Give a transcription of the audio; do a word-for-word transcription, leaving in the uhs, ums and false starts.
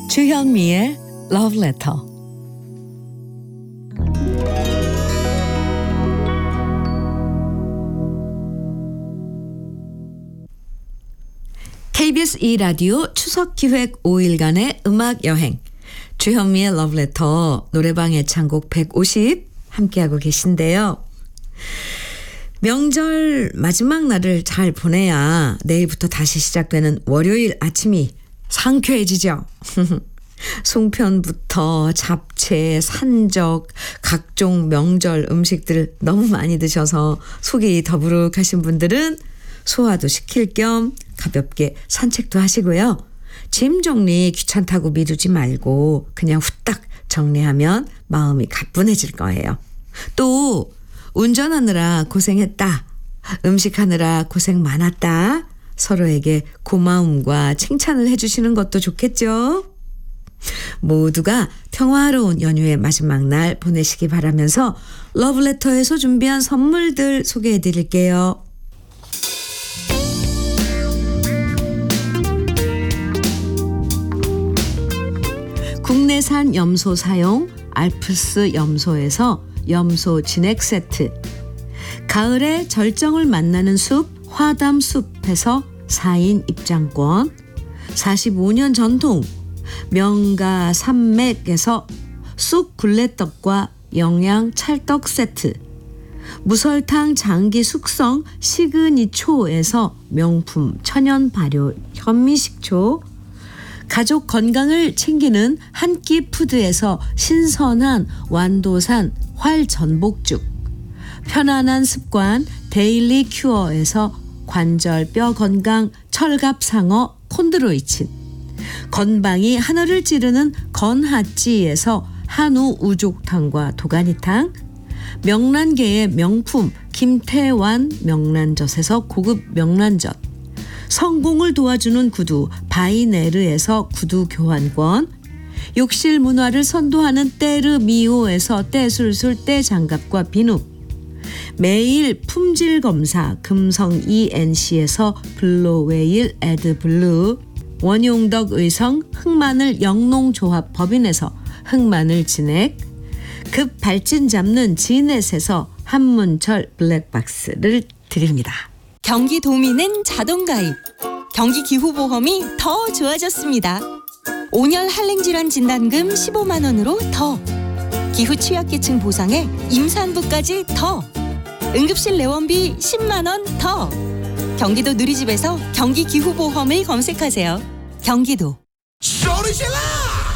주현미의 Love Letter. 케이비에스 이 라디오 추석 기획 오 일간의 음악 여행. 주현미의 Love Letter 노래방 애창곡 백오십 함께하고 계신데요. 명절 마지막 날을 잘 보내야 내일부터 다시 시작되는 월요일 아침이 상쾌해지죠. 송편부터 잡채, 산적, 각종 명절 음식들 너무 많이 드셔서 속이 더부룩하신 분들은 소화도 시킬 겸 가볍게 산책도 하시고요. 짐 정리 귀찮다고 미루지 말고 그냥 후딱 정리하면 마음이 가뿐해질 거예요. 또 운전하느라 고생했다, 음식하느라 고생 많았다, 서로에게 고마움과 칭찬을 해주시는 것도 좋겠죠. 모두가 평화로운 연휴의 마지막 날 보내시기 바라면서 러브레터에서 준비한 선물들 소개해 드릴게요. 국내산 염소 사용 알프스 염소에서 염소 진액 세트, 가을에 절정을 만나는 숲 화담 숲에서 사 인 입장권, 사십오 년 전통 명가 산맥에서 쑥 굴레떡과 영양 찰떡 세트, 무설탕 장기 숙성 시그니초에서 명품 천연 발효 현미식초, 가족 건강을 챙기는 한 끼 푸드에서 신선한 완도산 활전복죽, 편안한 습관 데일리 큐어에서 관절 뼈 건강 철갑상어 콘드로이친, 건방이 하늘을 찌르는 건하찌에서 한우 우족탕과 도가니탕, 명란계의 명품 김태환 명란젓에서 고급 명란젓, 성공을 도와주는 구두 바이네르에서 구두 교환권, 욕실 문화를 선도하는 때르미오에서 때술술 때장갑과 비누, 매일 품질 검사 금성 이엔씨에서 블로웨일 에드블루, 원용덕 의성 흑마늘 영농조합 법인에서 흑마늘 진액, 급 발진 잡는 지넷에서 한문철 블랙박스를 드립니다. 경기도민은 자동가입, 경기기후보험이 더 좋아졌습니다. 오 년 한랭질환 진단금 십오만 원으로 더, 기후 취약계층 보상에 임산부까지 더, 응급실 내원비 십만 원 더. 경기도 누리집에서 경기기후보험을 검색하세요. 경기도 소리 질러!